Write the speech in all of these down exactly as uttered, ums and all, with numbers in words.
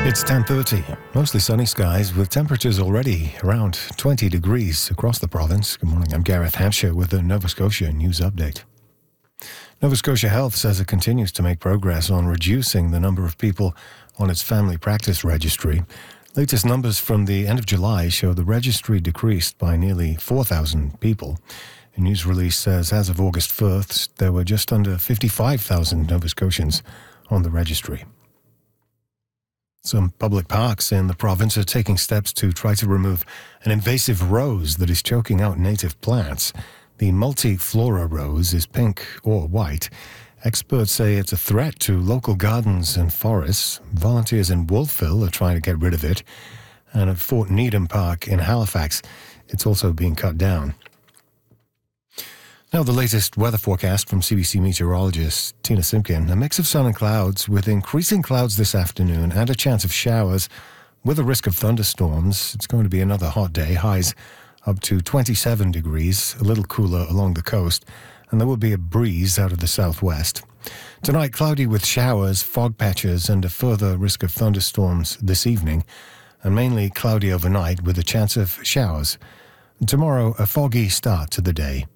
It's ten thirty, mostly sunny skies with temperatures already around twenty degrees across the province. Good morning, I'm Gareth Hampshire with the Nova Scotia News Update. Nova Scotia Health says it continues to make progress on reducing the number of people on its family practice registry. Latest numbers from the end of July show the registry decreased by nearly four thousand people. A news release says as of August first, there were just under fifty-five thousand Nova Scotians on the registry. Some public parks in the province are taking steps to try to remove an invasive rose that is choking out native plants. The multiflora rose is pink or white. Experts say it's a threat to local gardens and forests. Volunteers in Wolfville are trying to get rid of it. And at Fort Needham Park in Halifax, it's also being cut down. Now the latest weather forecast from C B C meteorologist Tina Simpkin. A mix of sun and clouds with increasing clouds this afternoon and a chance of showers with a risk of thunderstorms. It's going to be another hot day. Highs up to twenty-seven degrees, a little cooler along the coast, and there will be a breeze out of the southwest. Tonight, cloudy with showers, fog patches, and a further risk of thunderstorms this evening, and mainly cloudy overnight with a chance of showers. And tomorrow, a foggy start to the day.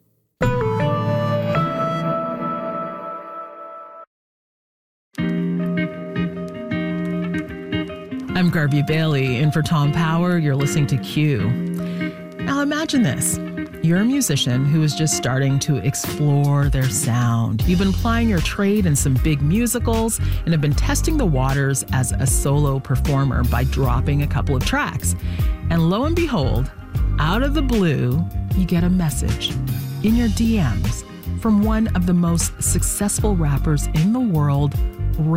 I'm Garvey Bailey, in for Tom Power. You're listening to Q. Now imagine this. You're a musician who is just starting to explore their sound. You've been plying your trade in some big musicals and have been testing the waters as a solo performer by dropping a couple of tracks. And lo and behold, out of the blue, you get a message in your D Ms from one of the most successful rappers in the world,